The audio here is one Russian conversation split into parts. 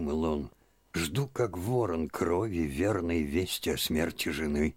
думал он, жду, как ворон, крови, верной вести о смерти жены.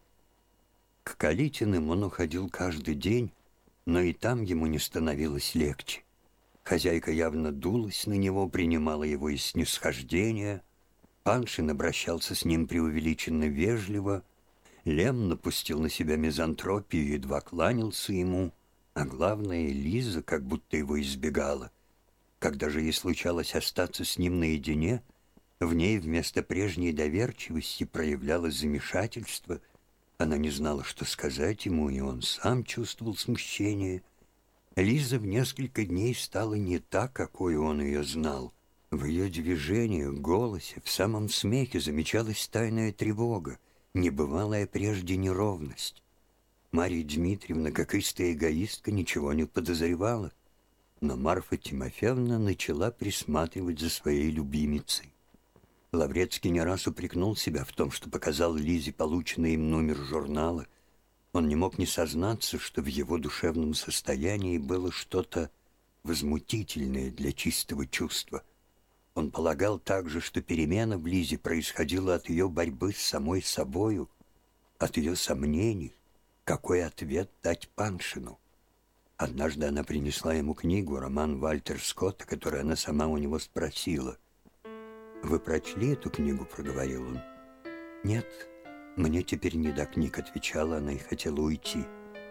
К Калитиным он уходил каждый день, но и там ему не становилось легче. Хозяйка явно дулась на него, принимала его из снисхождения. Паншин обращался с ним преувеличенно вежливо. Лем напустил на себя мизантропию и едва кланялся ему. А главное, Лиза как будто его избегала. Когда же ей случалось остаться с ним наедине, в ней вместо прежней доверчивости проявлялось замешательство. Она не знала, что сказать ему, и он сам чувствовал смущение. Лиза в несколько дней стала не та, какой он ее знал. В ее движениях, голосе, в самом смехе замечалась тайная тревога, небывалая прежде неровность. Марья Дмитриевна, как истая эгоистка, ничего не подозревала, но Марфа Тимофеевна начала присматривать за своей любимицей. Лаврецкий не раз упрекнул себя в том, что показал Лизе полученный им номер журнала. Он не мог не сознаться, что в его душевном состоянии было что-то возмутительное для чистого чувства. Он полагал также, что перемена в Лизе происходила от ее борьбы с самой собою, от ее сомнений, какой ответ дать Паншину. Однажды она принесла ему книгу, роман Вальтер Скотта, который она сама у него спросила. «Вы прочли эту книгу?» — проговорил он. «Нет, мне теперь не до книг», — отвечала она и хотела уйти.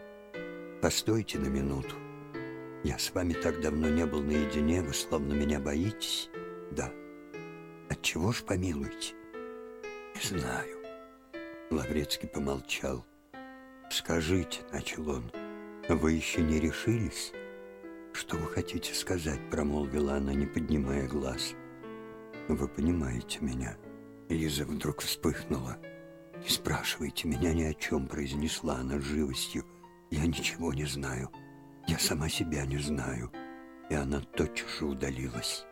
«Постойте на минуту. Я с вами так давно не был наедине, вы словно меня боитесь?» «Да». «Отчего ж помилуете?» «Не знаю». Лаврецкий помолчал. «Скажите», — начал он, — «вы еще не решились?» «Что вы хотите сказать?» — промолвила она, не поднимая глаз. «Вы понимаете меня». Лиза вдруг вспыхнула. «Не спрашивайте меня ни о чем», — произнесла она с живостью. «Я ничего не знаю. Я сама себя не знаю». И она тотчас же удалилась.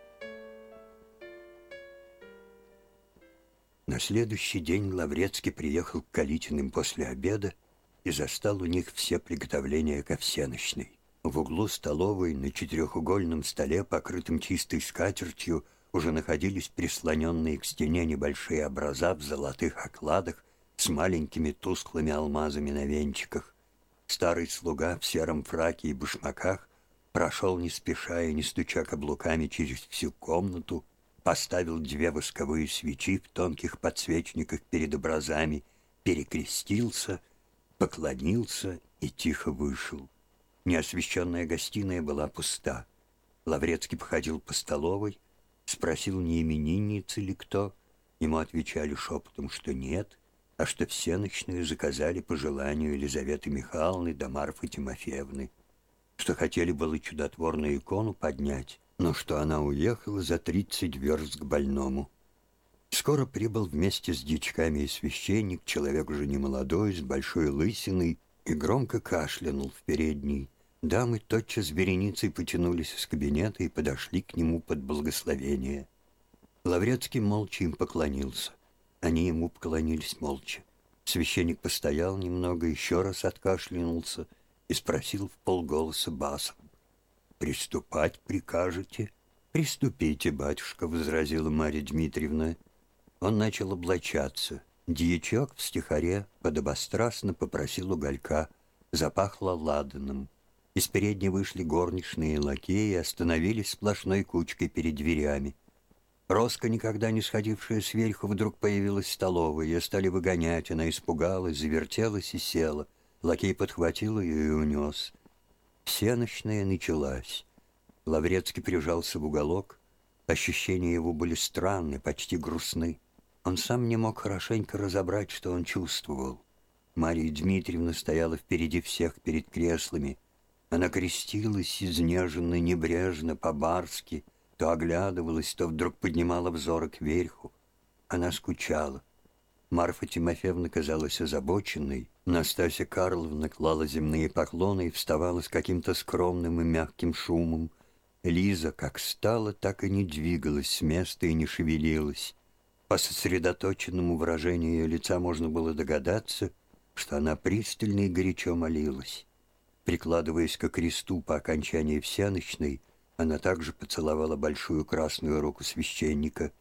На следующий день Лаврецкий приехал к Калитиным после обеда и застал у них все приготовления ко всенощной. В углу столовой на четырехугольном столе, покрытом чистой скатертью, уже находились прислоненные к стене небольшие образа в золотых окладах с маленькими тусклыми алмазами на венчиках. Старый слуга в сером фраке и башмаках прошел не спеша и не стуча каблуками через всю комнату, поставил 2 восковые свечи в тонких подсвечниках перед образами, перекрестился, поклонился и тихо вышел. Неосвещенная гостиная была пуста. Лаврецкий походил по столовой, спросил, не именинница ли кто. Ему отвечали шепотом, что нет, а что всенощную заказали по желанию Елизаветы Михайловны да Марфы Тимофеевны, что хотели было чудотворную икону поднять, но что она уехала за 30 верст к больному. Скоро прибыл вместе с дьячками и священник, человек уже немолодой, с большой лысиной, и громко кашлянул в передней. Дамы тотчас вереницей потянулись из кабинета и подошли к нему под благословение. Лаврецкий молча им поклонился. Они ему поклонились молча. Священник постоял немного, еще раз откашлянулся и спросил вполголоса басом: «Приступать прикажете?» «Приступите, батюшка», — возразила Марья Дмитриевна. Он начал облачаться. Дьячок в стихаре подобострастно попросил уголька. Запахло ладаном. Из передней вышли горничные и лакеи и остановились сплошной кучкой перед дверями. Роска, никогда не сходившая сверху, вдруг появилась в столовой. Ее стали выгонять, она испугалась, завертелась и села. Лакей подхватил ее и унес. Всенощная началась. Лаврецкий прижался в уголок. Ощущения его были странны, почти грустны. Он сам не мог хорошенько разобрать, что он чувствовал. Марья Дмитриевна стояла впереди всех перед креслами. Она крестилась изнеженно, небрежно, по-барски, то оглядывалась, то вдруг поднимала взоры кверху. Она скучала. Марфа Тимофеевна казалась озабоченной. Настасья Карловна клала земные поклоны и вставала с каким-то скромным и мягким шумом. Лиза как стала, так и не двигалась с места и не шевелилась. По сосредоточенному выражению ее лица можно было догадаться, что она пристально и горячо молилась. Прикладываясь ко кресту по окончании всенощной, она также поцеловала большую красную руку священника.